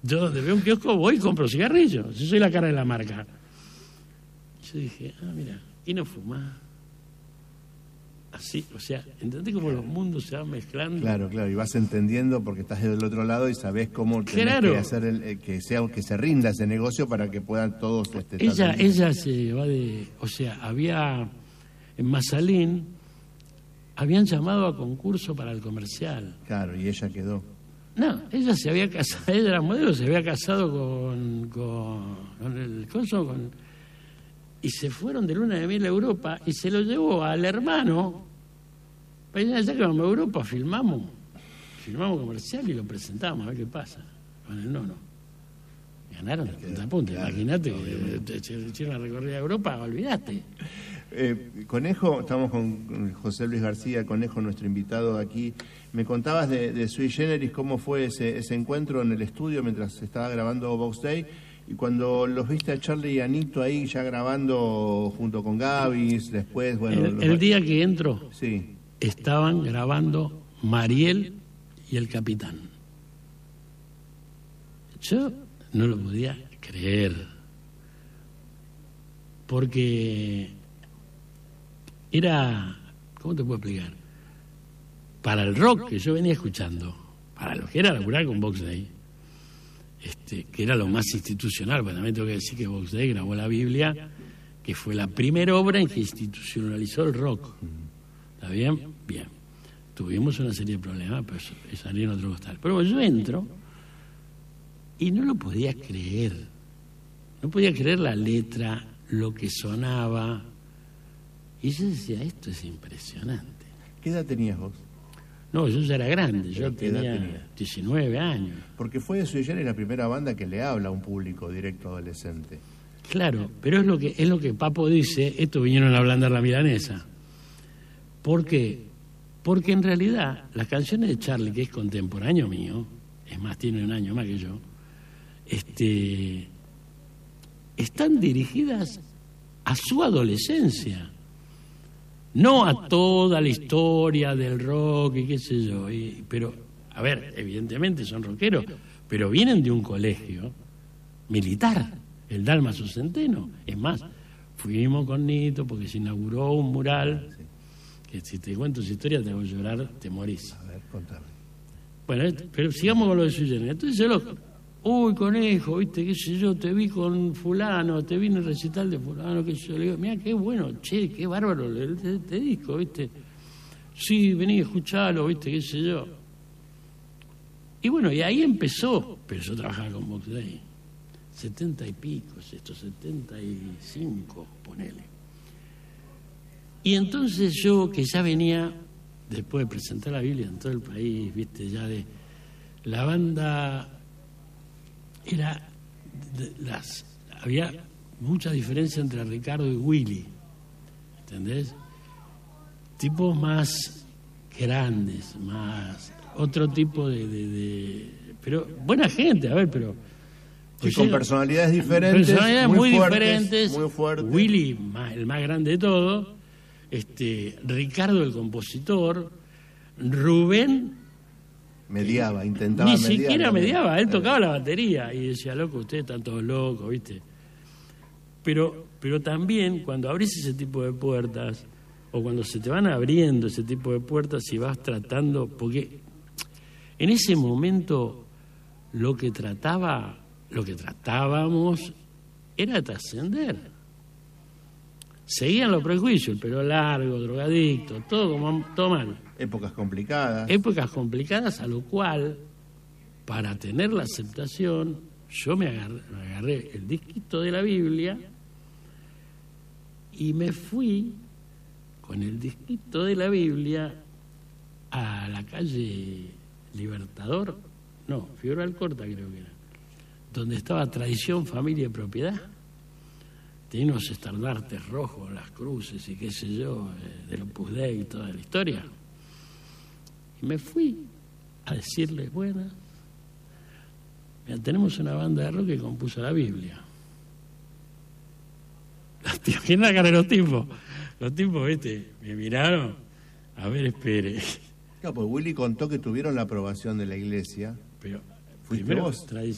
Yo donde veo un kiosco voy y compro cigarrillos. Yo soy la cara de la marca. Yo dije, mira, y no fumás. Así, o sea, ¿entendés cómo los mundos se van mezclando? Claro, y vas entendiendo porque estás del otro lado y sabés cómo tenés que hacer que se rinda ese negocio para que puedan todos... Ella se va de... O sea, había... En Mazalín habían llamado a concurso para el comercial. Claro, y ella quedó. No, ella se había casado, ella era modelo, se había casado con el coso, y se fueron de luna de miel a Europa y se lo llevó al hermano. Ya que vamos a Europa, filmamos comercial y lo presentamos, a ver qué pasa con el nono. Ganaron 30 puntos, imagínate, hicieron la recorrida de Europa, olvidaste. Conejo, estamos con José Luis García, Conejo, nuestro invitado aquí. Me contabas de Sui Generis, cómo fue ese encuentro en el estudio mientras se estaba grabando Box Day, y cuando los viste a Charlie y a Nito ahí ya grabando junto con Gabis, después, bueno... El día que entro, sí, estaban grabando Mariel y el Capitán. Yo no lo podía creer, porque era, ¿cómo te puedo explicar? Para el rock que yo venía escuchando, para lo que era laburar con Box Day, que era lo más institucional, porque también tengo que decir que Box Day grabó la Biblia, que fue la primera obra en que institucionalizó el rock. ¿Está bien? Bien. Tuvimos una serie de problemas, pero eso en otro costal. Pero yo entro y no lo podía creer. No podía creer la letra, lo que sonaba. Y yo decía, esto es impresionante. ¿Qué edad tenías vos? No, yo ya era grande, yo tenía 19 años. Porque fue Sui Generis la primera banda que le habla a un público directo adolescente. Claro, pero es lo que Papo dice, estos vinieron a ablandar la milanesa. ¿Por qué? Porque en realidad las canciones de Charlie, que es contemporáneo mío, es más, tiene un año más que yo, están dirigidas a su adolescencia, no a toda la historia del rock y qué sé yo. Pero, a ver, evidentemente son rockeros, pero vienen de un colegio militar, el Dálmaso Centeno. Es más, fuimos con Nito porque se inauguró un mural, que si te cuento esa historia te hago llorar, te morís. A ver, contame. Bueno, pero sigamos con lo de Sui Generis. Entonces yo Conejo, viste, qué sé yo, te vi con fulano, te vi en el recital de fulano, qué sé yo. Le digo, mira, qué bueno, che, qué bárbaro este disco, viste. Sí, vení, escuchalo, viste, qué sé yo. Y bueno, y ahí empezó, pero yo trabajaba con Box Day. 70 y pico, 75, ponele. Y entonces yo, que ya venía, después de presentar la Biblia en todo el país, viste, ya de la banda... había mucha diferencia entre Ricardo y Willy, ¿entendés? Tipos más grandes, más otro tipo pero buena gente, a ver, pero pues con personalidades diferentes, muy diferentes, muy fuertes. Willy, el más grande de todos, Ricardo el compositor, Rubén intentaba ni siquiera mediaba, él tocaba la batería y decía, loco, ustedes están todos locos, ¿viste? Pero también cuando abrís ese tipo de puertas, o cuando se te van abriendo ese tipo de puertas y vas tratando, porque en ese momento lo que tratábamos era trascender. Seguían los prejuicios, el pelo largo, drogadicto, todo mal. Épocas complicadas, a lo cual, para tener la aceptación, yo me agarré el disquito de la Biblia y me fui con el disquito de la Biblia a la calle Libertador, Figueroa Alcorta creo que era, donde estaba Tradición, Familia y Propiedad. Tenía unos estandartes rojos, las cruces y qué sé yo, del Opus Dei y toda la historia. Y me fui a decirles, bueno, mira, tenemos una banda de rock que compuso la Biblia. ¿Quién la cara de los tipos? Los tipos, viste, me miraron, a ver, espere. No, pues Willy contó que tuvieron la aprobación de la iglesia. Pero ¿fuiste primero, vos?